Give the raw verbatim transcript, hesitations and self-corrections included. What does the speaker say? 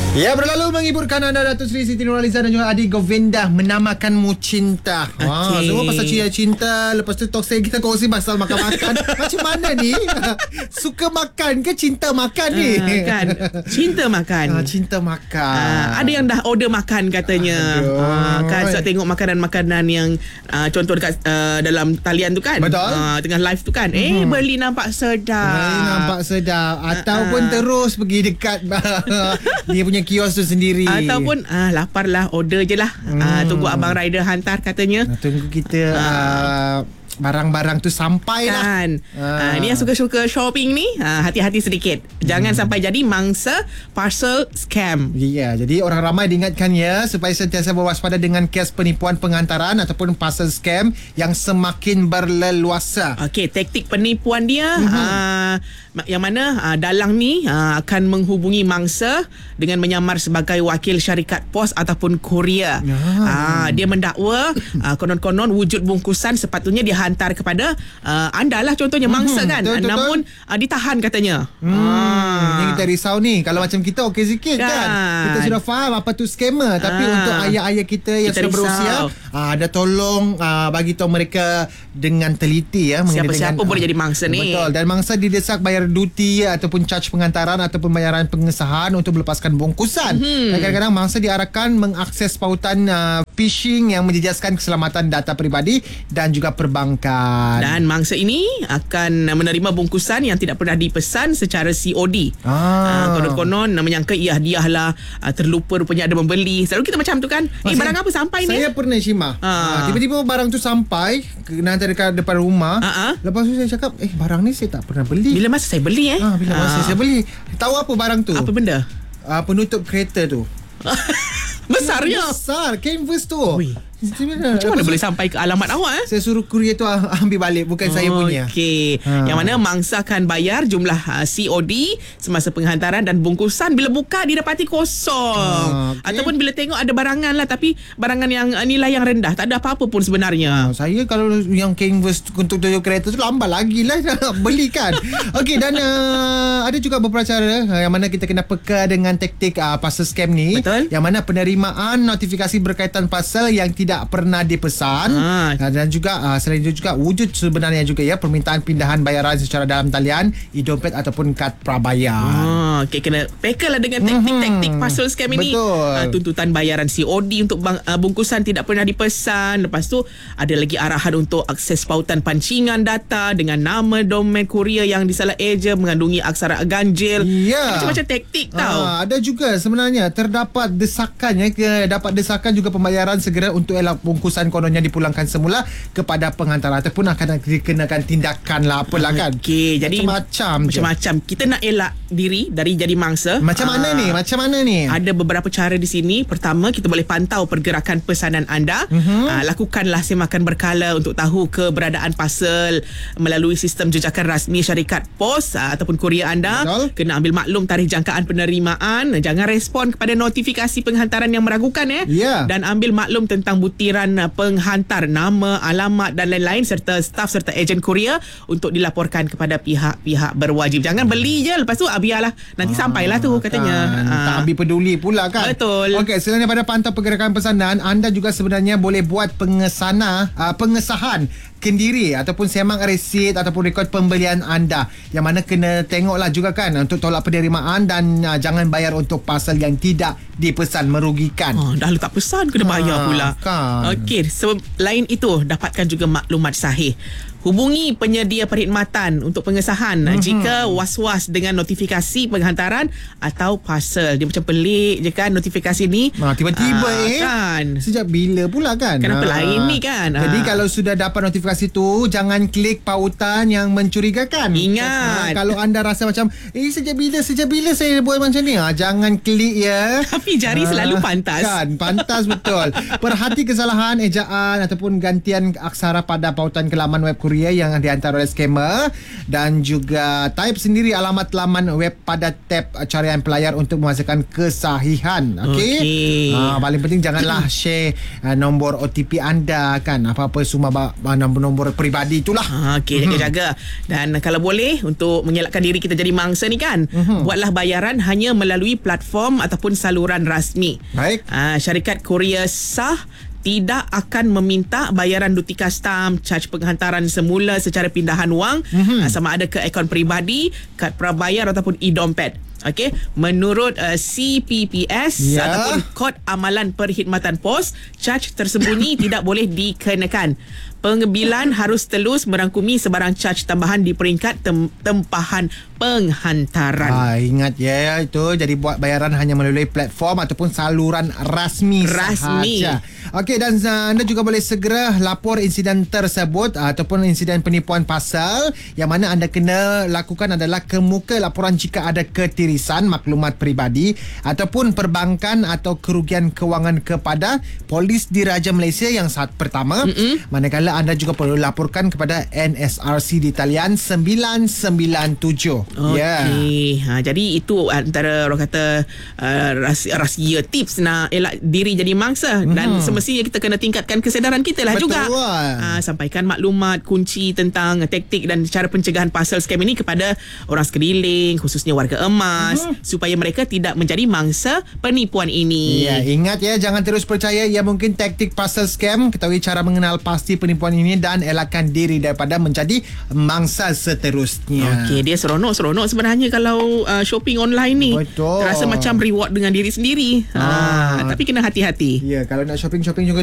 Ya, berlalu menghiburkan anda Datuk Seri Siti Nurhaliza dan juga Adi Govinda menamakanmu cinta. Wah, okay. Semua pasal cinta. Lepas tu talk saya kita kongsi pasal makan-makan. Macam mana ni? Suka makan ke cinta makan ni? Uh, kan. Cinta makan. Uh, cinta makan. Uh, ada yang dah order makan katanya. Uh, kan sebab tengok makanan-makanan yang uh, contoh dekat uh, dalam talian tu kan. Betul. Uh, tengah live tu kan. Eh, hmm. beli nampak sedap. Beli nampak sedap. Ataupun uh, uh. terus pergi dekat dia punya kios tu sendiri. Ataupun ah, lapar lah, order je lah. hmm. ah, Tunggu abang rider hantar katanya. Tunggu kita ah. uh, barang-barang tu sampai kan. lah. ah. Ni yang suka-suka shopping ni, ah, hati-hati sedikit. Jangan hmm. sampai jadi mangsa parcel scam. Ya, yeah, jadi orang ramai diingatkan ya supaya sentiasa berwaspada dengan kes penipuan penghantaran ataupun parcel scam yang semakin berleluasa. Okey, taktik penipuan dia hmm. ah, yang mana ah, dalang ni ah, akan menghubungi mangsa dengan menyamar sebagai wakil syarikat pos ataupun kurier. Ya. Ah, dia mendakwa ah, konon-konon wujud bungkusan sepatutnya dihantar kepada ah, anda lah contohnya mangsa hmm, kan. Betul, betul, namun ah, ditahan katanya. Hmm, ah. Ni kita risau ni. Kalau macam kita okey sikit kan. kan. Kita sudah faham apa tu scammer. Tapi ah. untuk ayah-ayah kita yang kita sudah risau. berusia ah, ada tolong ah, bagi tahu mereka dengan teliti ya. Siapa-siapa boleh ah, jadi mangsa ni. Betul. Dan mangsa didesak bayar duti ataupun charge penghantaran ataupun bayaran pengesahan untuk melepaskan bungkusan. Hmm. Dan kadang-kadang mangsa diarahkan mengakses pautan uh, phishing yang menjejaskan keselamatan data peribadi dan juga perbankan. Dan mangsa ini akan menerima bungkusan yang tidak pernah dipesan secara C O D. Ah. Uh, konon-konon menyangka ia hadiah lah, uh, terlupa rupanya ada membeli. Selalu kita macam tu kan. Eh, barang apa sampai saya ni? Saya pernah Syimah. Ah. Uh, tiba-tiba barang tu sampai nanti dekat depan rumah. Uh-huh. Lepas tu saya cakap, eh barang ni saya tak pernah beli. Bila masa saya beli eh? Ah, bila uh. masa saya beli. Tahu apa barang tu? Apa benda? Uh, penutup kereta tu. Besarnya. Besar canvas tu. Ui. Macam mana boleh sampai ke alamat awak eh? Saya suruh kurier tu ambil balik, bukan oh, saya punya. Okey. Ha. Yang mana mangsa akan bayar jumlah uh, C O D semasa penghantaran dan bungkusan bila buka didapati kosong. Ha, okay. Ataupun bila tengok ada barangan lah tapi barangan yang uh, nilai yang rendah, tak ada apa-apa pun sebenarnya. Ha, saya kalau yang canvas untuk tujuh kereta tu lambat lagi lah nak beli kan. Okey, dan uh, ada juga beberapa cara uh, yang mana kita kena peka dengan taktik uh, parcel scam ni. Betul. Yang mana penerimaan notifikasi berkaitan parcel yang tidak tidak pernah dipesan ha. dan juga uh, selain itu juga wujud sebenarnya juga ya permintaan pindahan bayaran secara dalam talian, e-dompet ataupun kad prabayar. Ha, okay, kena peka lah dengan teknik-teknik mm-hmm. parcel scam ini. Uh, tuntutan bayaran C O D untuk bang, uh, bungkusan tidak pernah dipesan. Lepas tu ada lagi arahan untuk akses pautan pancingan data dengan nama domain kurier yang disalah eja mengandungi aksara ganjil. Ya. Macam-macam taktik ha, tau. Ada juga sebenarnya terdapat desakan ya, dapat desakan juga pembayaran segera untuk elak bungkusan kononnya dipulangkan semula kepada pengantar ataupun akan dikenakan tindakan lah apalah kan. Okey, jadi macam-macam macam-macam kita nak elak diri dari jadi mangsa. Macam mana aa, ni? Macam mana ni? Ada beberapa cara di sini. Pertama, kita boleh pantau pergerakan pesanan anda. Uh-huh. Aa, lakukanlah semakan berkala untuk tahu keberadaan parcel melalui sistem jejakan rasmi syarikat pos aa, ataupun kurier anda. Betul. Kena ambil maklum tarikh jangkaan penerimaan. Jangan respon kepada notifikasi penghantaran yang meragukan eh. Yeah. Dan ambil maklum tentang butiran penghantar, nama, alamat dan lain-lain serta staf serta ejen kurier untuk dilaporkan kepada pihak-pihak berwajib. Jangan beli je lepas tu ah, biarlah nanti ah, sampailah tu katanya. Kan. Ah. Tak ambil peduli pula kan. Betul. Okey, selain daripada pantau pergerakan pesanan, anda juga sebenarnya boleh buat pengesana uh, pengesahan kendiri ataupun semang resit ataupun rekod pembelian anda yang mana kena tengoklah juga kan untuk tolak penerimaan dan uh, jangan bayar untuk parcel yang tidak dipesan, merugikan. Oh, dah letak pesan kena bayar ha, pula. Kan. Okey, selain itu dapatkan juga maklumat sahih. Hubungi penyedia perkhidmatan untuk pengesahan mm-hmm. jika was-was dengan notifikasi penghantaran atau parcel. Dia macam pelik je kan notifikasi ni. Ha, tiba-tiba ha, eh. Kan. Sejak bila pula kan? Kenapa ha. lain ni kan? Jadi ha. kalau sudah dapat notifikasi tu, jangan klik pautan yang mencurigakan. Ingat. Ha, kalau anda rasa macam, eh sejak bila, sejak bila saya buat macam ni? Ha, jangan klik ya. Tapi jari ha. selalu pantas. Kan, pantas betul. Perhati kesalahan, ejaan ataupun gantian aksara pada pautan ke laman web kurier yang dihantar oleh skamer, dan juga type sendiri alamat laman web pada tab carian pelayar untuk memastikan kesahihan. Okey. Okey. Ah, paling penting janganlah share uh, nombor O T P anda kan, apa-apa semua ba- ba- nombor-nombor peribadi itulah. Ha, okey, jaga-jaga. Dan kalau boleh untuk mengelakkan diri kita jadi mangsa ni kan, mm-hmm. buatlah bayaran hanya melalui platform ataupun saluran rasmi. Baik. Ha, syarikat kurier sah tidak akan meminta bayaran duty custom, caj penghantaran semula secara pindahan wang, mm-hmm. sama ada ke akaun peribadi, kad prabayar ataupun e-dompet. Okey, menurut uh, C P P S yeah. ataupun Kod Amalan Perkhidmatan Pos, caj tersembunyi tidak boleh dikenakan. Pengambilan harus telus merangkumi sebarang caj tambahan di peringkat tem- tempahan penghantaran. Ah, ingat ya itu, jadi buat bayaran hanya melalui platform ataupun saluran rasmi, rasmi. sahaja. Okey, dan uh, anda juga boleh segera lapor insiden tersebut uh, ataupun insiden penipuan pasal. Yang mana anda kena lakukan adalah kemuka laporan jika ada ketirisan maklumat peribadi ataupun perbankan atau kerugian kewangan kepada Polis Diraja Malaysia yang saat pertama. Mm-mm. Manakala anda juga perlu laporkan kepada N S R C di talian sembilan sembilan tujuh. Okey. Yeah. Ha, jadi itu antara orang kata uh, rahsia, rahsia tips nak elak diri jadi mangsa, mm-hmm. dan semestinya kita kena tingkatkan kesedaran kita lah. Betul juga. Ha, sampaikan maklumat kunci tentang taktik dan cara pencegahan pasal scam ini kepada orang sekeliling, khususnya warga emas, mm-hmm. supaya mereka tidak menjadi mangsa penipuan ini. Ya, ingat ya, jangan terus percaya ia mungkin taktik pasal scam. Ketahui cara mengenal pasti penipuan ini dan elakkan diri daripada menjadi mangsa seterusnya. Okey, dia seronok-seronok sebenarnya kalau uh, shopping online ni. Betul. Terasa macam reward dengan diri sendiri. Ah. Ha, tapi kena hati-hati. Ya, kalau nak shopping-shopping juga